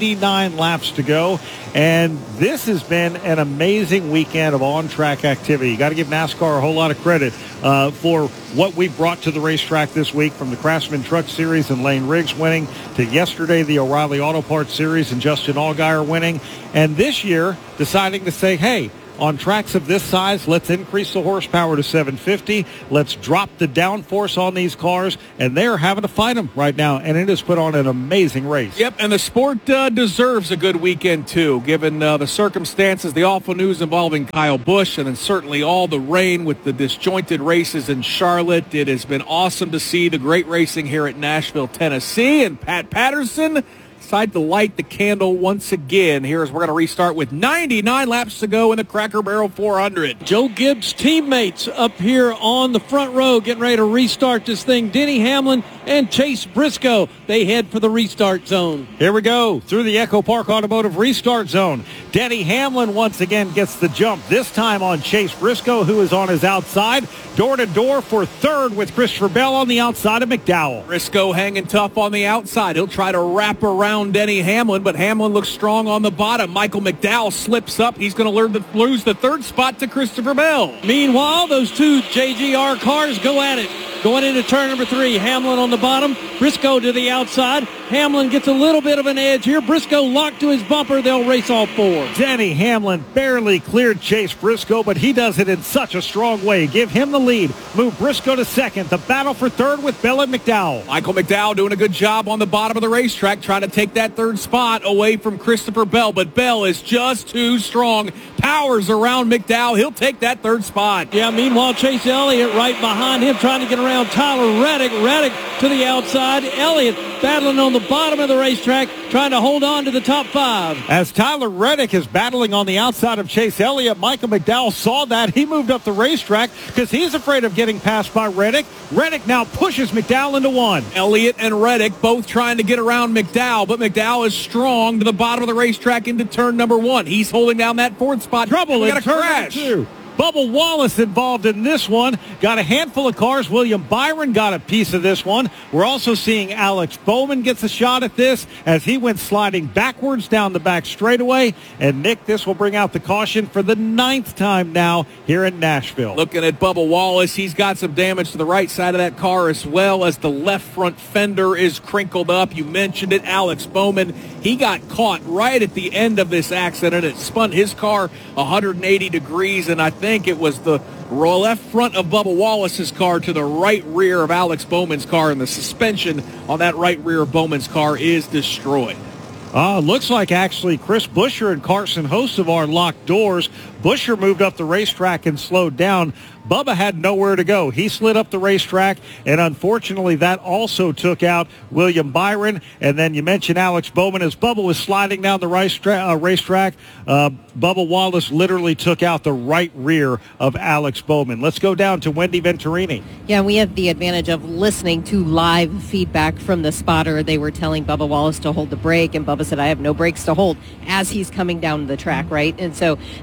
99 laps to go. And this has been an amazing weekend of on-track activity. You got to give NASCAR a whole lot of credit for what we brought to the racetrack this week, from the Craftsman Truck Series and Lane Riggs winning to yesterday the O'Reilly Auto Parts Series and Justin Allgaier winning. And this year deciding to say, hey, on tracks of this size, let's increase the horsepower to 750. Let's drop the downforce on these cars, and they're having to fight them right now, and it has put on an amazing race. Yep, and the sport deserves a good weekend, too, given the circumstances, the awful news involving Kyle Busch, and then certainly all the rain with the disjointed races in Charlotte. It has been awesome to see the great racing here at Nashville, Tennessee, and Pat Patterson decided to light the candle once again. Here's we're going to restart with 99 laps to go in the Cracker Barrel 400. Joe Gibbs' teammates up here on the front row getting ready to restart this thing. Denny Hamlin and Chase Briscoe, they head for the restart zone. Here we go through the Echo Park Automotive restart zone. Denny Hamlin once again gets the jump, this time on Chase Briscoe, who is on his outside. Door to door for third with Christopher Bell on the outside of McDowell. Briscoe hanging tough on the outside. He'll try to wrap around Denny Hamlin, but Hamlin looks strong on the bottom. Michael McDowell slips up. He's going to lose the third spot to Christopher Bell. Meanwhile, those two JGR cars go at it. Going into turn number 3, Hamlin on the bottom, Briscoe to the outside. Hamlin gets a little bit of an edge here. Briscoe locked to his bumper. They'll race all 4. Denny Hamlin barely cleared Chase Briscoe, but he does it in such a strong way. Give him the lead. Move Briscoe to second. The battle for third with Bell and McDowell. Michael McDowell doing a good job on the bottom of the racetrack, trying to take that third spot away from Christopher Bell, but Bell is just too strong. Powers around McDowell. He'll take that third spot. Yeah, meanwhile, Chase Elliott right behind him trying to get around Tyler Reddick. Reddick to the outside. Elliott battling on the bottom of the racetrack, trying to hold on to the top 5. As Tyler Reddick is battling on the outside of Chase Elliott, Michael McDowell saw that. He moved up the racetrack because he's afraid of getting passed by Reddick. Reddick now pushes McDowell into 1. Elliott and Reddick both trying to get around McDowell, but McDowell is strong to the bottom of the racetrack into turn number 1. He's holding down that fourth spot. Trouble in got a turn crash. 2. Bubba Wallace involved in this one. Got a handful of cars. William Byron got a piece of this one. We're also seeing Alex Bowman gets a shot at this as he went sliding backwards down the back straightaway. And, Nick, this will bring out the caution for the 9th time now here in Nashville. Looking at Bubba Wallace, he's got some damage to the right side of that car as well as the left front fender is crinkled up. You mentioned it, Alex Bowman. He got caught right at the end of this accident. It spun his car 180 degrees, and I think it was the left front of Bubba Wallace's car to the right rear of Alex Bowman's car, and the suspension on that right rear of Bowman's car is destroyed. Looks like actually Chris Buescher and Carson Hocevar locked doors. Buescher moved up the racetrack and slowed down. Bubba had nowhere to go. He slid up the racetrack, and unfortunately that also took out William Byron. And then you mentioned Alex Bowman. As Bubba was sliding down the racetrack, Bubba Wallace literally took out the right rear of Alex Bowman. Let's go down to Wendy Venturini. Yeah, we have the advantage of listening to live feedback from the spotter. They were telling Bubba Wallace to hold the brake, and Bubba said, I have no brakes to hold, as he's coming down the track, right? And so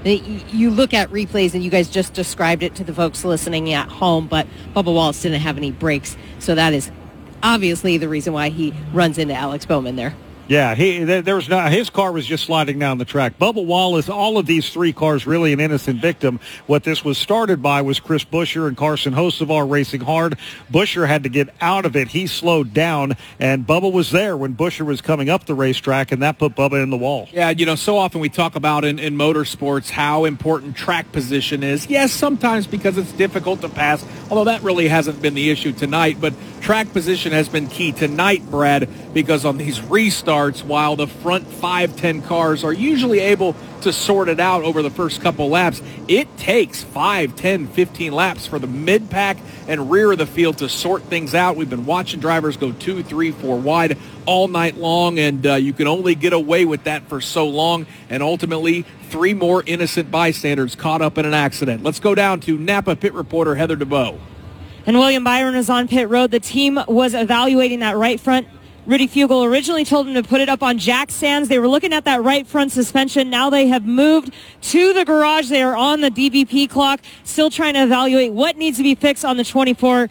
you look at replays, and you guys just described it to the folks listening at home, but Bubba Wallace didn't have any brakes, so that is obviously the reason why he runs into Alex Bowman there. Yeah, his car was just sliding down the track. Bubba Wallace, all of these three cars, really an innocent victim. What this was started by was Chris Buescher and Carson Hocevar racing hard. Buescher had to get out of it. He slowed down, and Bubba was there when Buescher was coming up the racetrack, and that put Bubba in the wall. Yeah, so often we talk about in motorsports how important track position is. Yes, sometimes because it's difficult to pass, although that really hasn't been the issue tonight, but track position has been key tonight, Brad, because on these restarts, while the front 5-10 cars are usually able to sort it out over the first couple laps, it takes 5, 10, 15 laps for the mid-pack and rear of the field to sort things out. We've been watching drivers go 2, 3, 4 wide all night long, and you can only get away with that for so long, and ultimately 3 more innocent bystanders caught up in an accident. Let's go down to Napa pit reporter Heather DeBow. And William Byron is on pit road. The team was evaluating that right front. Rudy Fugle originally told him to put it up on jack stands. They were looking at that right front suspension. Now they have moved to the garage. They are on the DVP clock, still trying to evaluate what needs to be fixed on the 24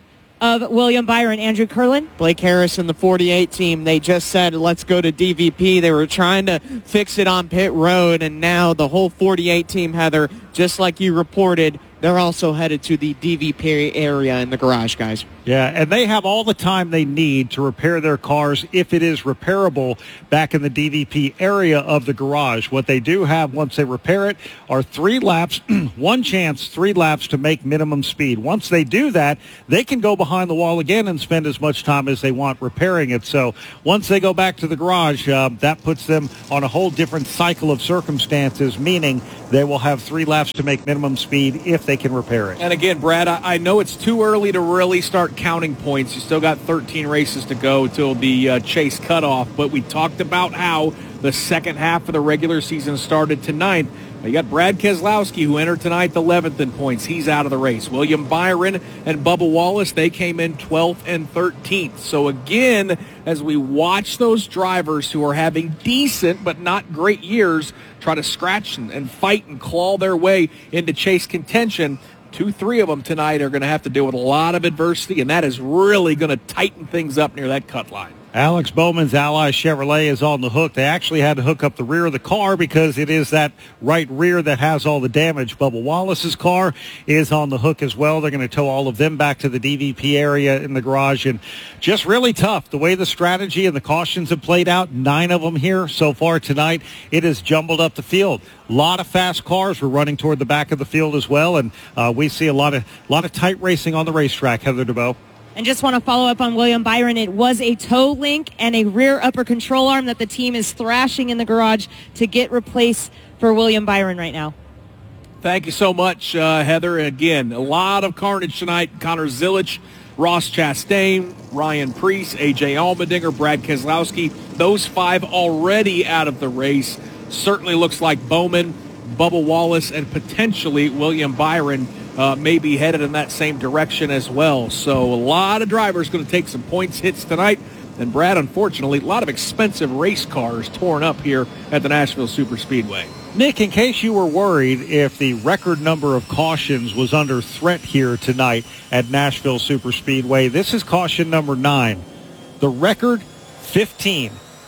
of William Byron. Andrew Curlin. Blake Harris and the 48 team, they just said, let's go to DVP. They were trying to fix it on pit road, and now the whole 48 team, Heather, just like you reported, they're also headed to the DVP area in the garage, guys. Yeah, and they have all the time they need to repair their cars if it is repairable back in the DVP area of the garage. What they do have once they repair it are 3 laps, 1 chance, 3 laps to make minimum speed. Once they do that, they can go behind the wall again and spend as much time as they want repairing it. So once they go back to the garage, that puts them on a whole different cycle of circumstances, meaning they will have 3 laps to make minimum speed if they can repair it. And again, Brad, I know it's too early to really start counting points. You still got 13 races to go till the Chase cutoff, but we talked about how the second half of the regular season started tonight. You got Brad Keselowski, who entered tonight 11th in points. He's out of the race. William Byron and Bubba Wallace, they came in 12th and 13th. So again, as we watch those drivers who are having decent but not great years try to scratch and fight and claw their way into Chase contention, 2-3 of them tonight are going to have to deal with a lot of adversity, and that is really going to tighten things up near that cut line. Alex Bowman's Ally Chevrolet is on the hook. They actually had to hook up the rear of the car because it is that right rear that has all the damage. Bubba Wallace's car is on the hook as well. They're going to tow all of them back to the DVP area in the garage. And just really tough. The way the strategy and the cautions have played out, 9 of them here so far tonight, it has jumbled up the field. A lot of fast cars were running toward the back of the field as well. And we see a lot of tight racing on the racetrack, Heather DeBow. And just want to follow up on William Byron. It was a toe link and a rear upper control arm that the team is thrashing in the garage to get replaced for William Byron right now. Thank you so much, Heather. Again, a lot of carnage tonight. Connor Zilich, Ross Chastain, Ryan Preece, A.J. Allmendinger, Brad Keselowski. Those 5 already out of the race. Certainly looks like Bowman, Bubba Wallace, and potentially William Byron may be headed in that same direction as well. So a lot of drivers going to take some points hits tonight. And Brad, unfortunately, a lot of expensive race cars torn up here at the Nashville Superspeedway. Nick, in case you were worried if the record number of cautions was under threat here tonight at Nashville Superspeedway, this is caution number 9. The record, 15.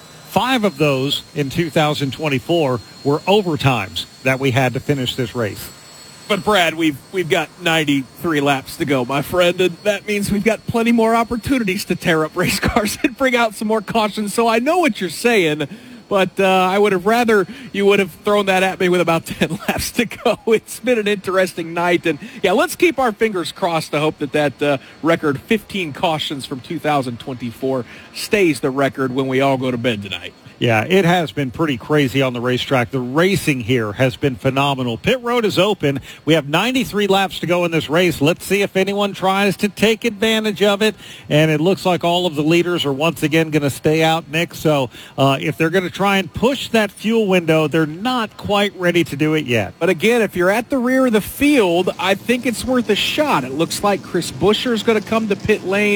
5 of those in 2024 were overtimes that we had to finish this race. But, Brad, we've got 93 laps to go, my friend, and that means we've got plenty more opportunities to tear up race cars and bring out some more cautions. So I know what you're saying, but I would have rather you would have thrown that at me with about 10 laps to go. It's been an interesting night, and, yeah, let's keep our fingers crossed to hope that record 15 cautions from 2024 stays the record when we all go to bed tonight. Yeah, it has been pretty crazy on the racetrack. The racing here has been phenomenal. Pit road is open. We have 93 laps to go in this race. Let's see if anyone tries to take advantage of it. And it looks like all of the leaders are once again going to stay out, Nick. So if they're going to try and push that fuel window, they're not quite ready to do it yet. But again, if you're at the rear of the field, I think it's worth a shot. It looks like Chris Buescher is going to come to pit lane,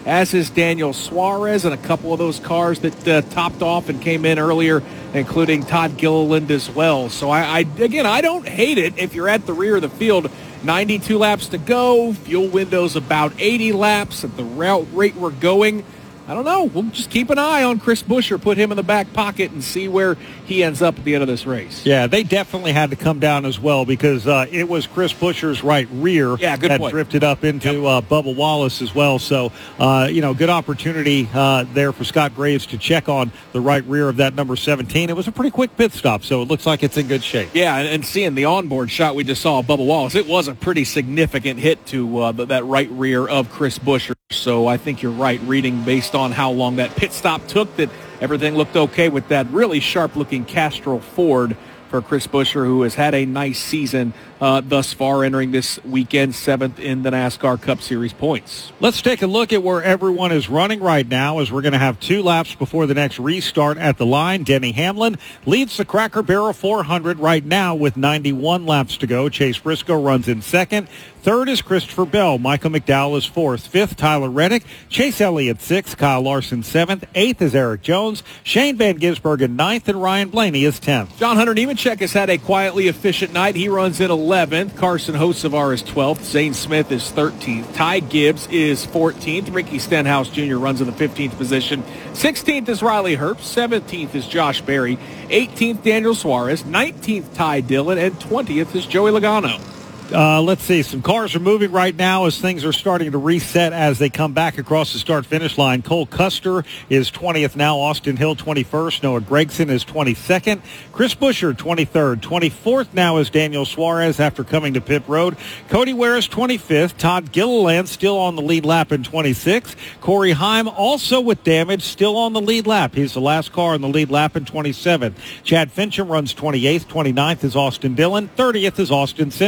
as is Daniel Suarez and a couple of those cars that topped off and came in earlier, including Todd Gilliland as well. So, I don't hate it if you're at the rear of the field. 92 laps to go. Fuel window's about 80 laps at the route rate we're going. I don't know. We'll just keep an eye on Chris Buescher, put him in the back pocket, and see where he ends up at the end of this race. Yeah, they definitely had to come down as well because it was Chris Buescher's right rear that drifted up into Bubba Wallace as well. So, good opportunity there for Scott Graves to check on the right rear of that number 17. It was a pretty quick pit stop, so it looks like it's in good shape. Yeah, and seeing the onboard shot we just saw of Bubba Wallace, it was a pretty significant hit to that right rear of Chris Buescher. So I think you're right, reading based on how long that pit stop took, that everything looked okay with that really sharp-looking Castrol Ford for Chris Buescher, who has had a nice season thus far, entering this weekend 7th in the NASCAR Cup Series points. Let's take a look at where everyone is running right now, as we're going to have 2 laps before the next restart at the line. Denny Hamlin leads the Cracker Barrel 400 right now with 91 laps to go. Chase Briscoe runs in second. Third is Christopher Bell. Michael McDowell is fourth. Fifth, Tyler Reddick. Chase Elliott sixth. Kyle Larson seventh. Eighth is Eric Jones. Shane Van Gisbergen ninth. And Ryan Blaney is 10th. John Hunter Nemechek has had a quietly efficient night. He runs in 11th. Carson Hocevar is 12th. Zane Smith is 13th. Ty Gibbs is 14th. Ricky Stenhouse Jr. runs in the 15th position. 16th is Riley Herbst. 17th is Josh Berry. 18th, Daniel Suarez. 19th, Ty Dillon. And 20th is Joey Logano. Let's see. Some cars are moving right now as things are starting to reset as they come back across the start-finish line. Cole Custer is 20th now. Austin Hill 21st. Noah Gragson is 22nd. Chris Buescher 23rd. 24th now is Daniel Suarez after coming to pit road. Cody Ware is 25th. Todd Gilliland still on the lead lap in 26th. Corey Heim also with damage, still on the lead lap. He's the last car on the lead lap in 27th. Chad Fincham runs 28th. 29th is Austin Dillon. 30th is Austin Simmons.